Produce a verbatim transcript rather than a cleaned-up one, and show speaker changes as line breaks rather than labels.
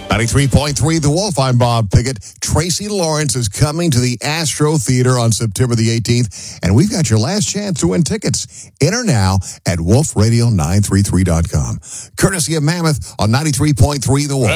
ninety-three point three The Wolf. I'm Bob Pickett. Tracy Lawrence is coming to the Astro Theater on September the eighteenth, and we've got your last chance to win tickets. Enter now at wolf radio nine three three dot com. Courtesy of Mammoth on ninety-three point three The Wolf.